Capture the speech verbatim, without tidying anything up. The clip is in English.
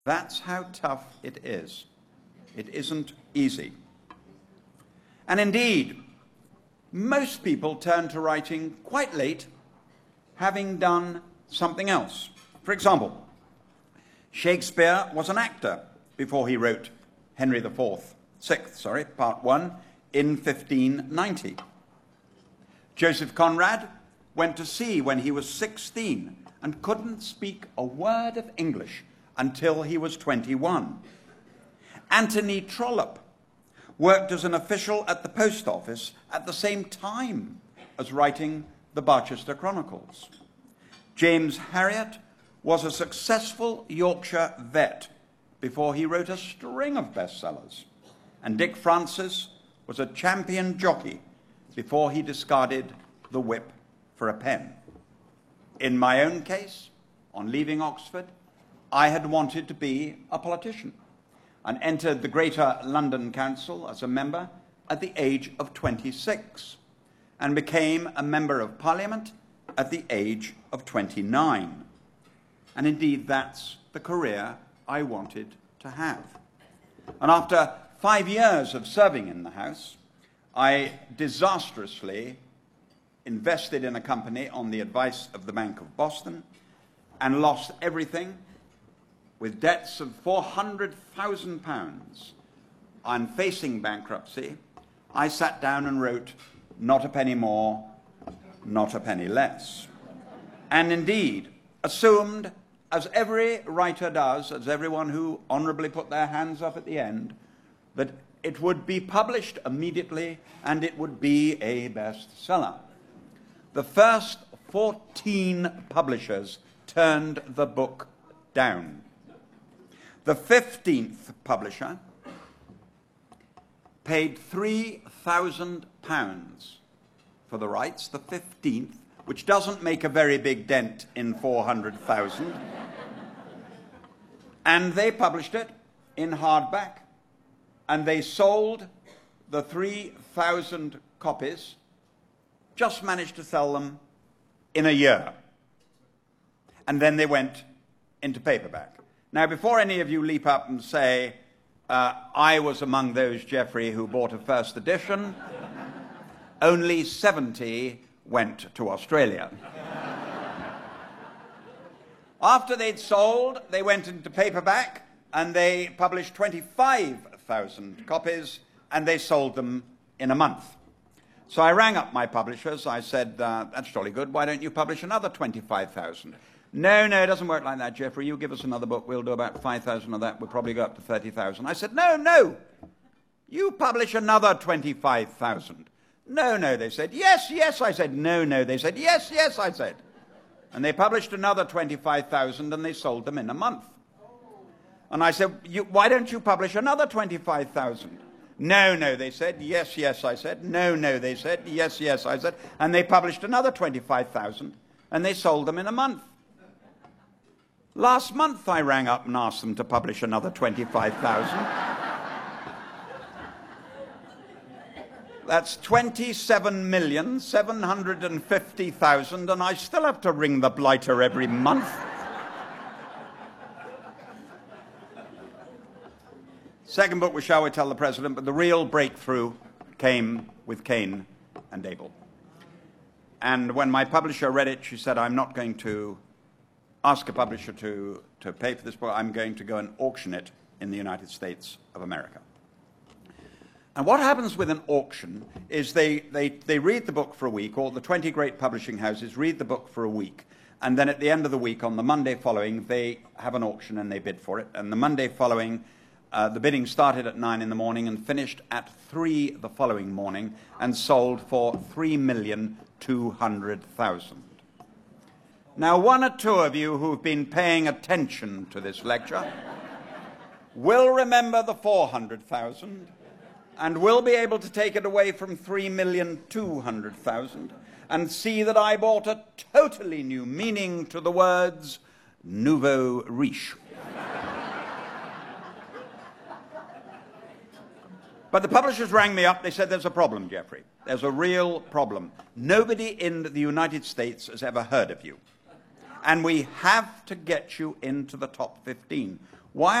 That's how tough it is. It isn't easy. And indeed, most people turn to writing quite late, having done something else. For example, Shakespeare was an actor before he wrote Henry the Fourth, Sixth, sorry, Part One, in fifteen ninety. Joseph Conrad went to sea when he was sixteen and couldn't speak a word of English until he was twenty-one. Anthony Trollope worked as an official at the post office at the same time as writing the Barchester Chronicles. James Herriot was a successful Yorkshire vet before he wrote a string of bestsellers. And Dick Francis was a champion jockey before he discarded the whip for a pen. In my own case, on leaving Oxford, I had wanted to be a politician and entered the Greater London Council as a member at the age of twenty-six and became a member of Parliament at the age of twenty-nine. And indeed, that's the career I wanted to have. And after five years of serving in the House, I disastrously invested in a company on the advice of the Bank of Boston and lost everything with debts of four hundred thousand pounds. On facing bankruptcy, I sat down and wrote, "Not a penny more, not a penny less." And indeed, assumed, as every writer does, as everyone who honorably put their hands up at the end, that it would be published immediately and it would be a bestseller. The first fourteen publishers turned the book down. The fifteenth publisher paid three thousand pounds for the rights, the fifteenth, which doesn't make a very big dent in four hundred thousand. And they published it in hardback, and they sold the three thousand copies, just managed to sell them in a year. And then they went into paperback. Now, before any of you leap up and say, uh, I was among those, Geoffrey, who bought a first edition, only seventy went to Australia. After they'd sold, they went into paperback, and they published twenty-five thousand copies, and they sold them in a month. So I rang up my publishers. I said, uh, that's jolly good. Why don't you publish another twenty-five thousand? No, no, it doesn't work like that, Geoffrey. You give us another book. We'll do about five thousand of that. We'll probably go up to thirty thousand. I said, no, no. You publish another twenty-five thousand. No, no, they said. Yes, yes, I said. No, no, they said. Yes, yes, I said. And they published another twenty-five thousand, and they sold them in a month. And I said, you, why don't you publish another twenty-five thousand? No, no, they said. Yes, yes, I said. No, no, they said. Yes, yes, I said. And they published another twenty-five thousand, and they sold them in a month. Last month, I rang up and asked them to publish another twenty-five thousand. That's twenty-seven million seven hundred fifty thousand, and I still have to ring the blighter every month. Second book was Shall We Tell the President, but the real breakthrough came with Cain and Abel. And when my publisher read it, she said, I'm not going to ask a publisher to, to pay for this book. I'm going to go and auction it in the United States of America. And what happens with an auction is they, they, they read the book for a week, or the twenty great publishing houses read the book for a week, and then at the end of the week, on the Monday following, they have an auction and they bid for it. And the Monday following, uh, the bidding started at nine in the morning and finished at three the following morning and sold for three million two hundred thousand. Now, one or two of you who've been paying attention to this lecture will remember the four hundred thousand and will be able to take it away from three million two hundred thousand and see that I brought a totally new meaning to the words nouveau riche. But the publishers rang me up. They said, there's a problem, Geoffrey. There's a real problem. Nobody in the United States has ever heard of you. And we have to get you into the top fifteen. Why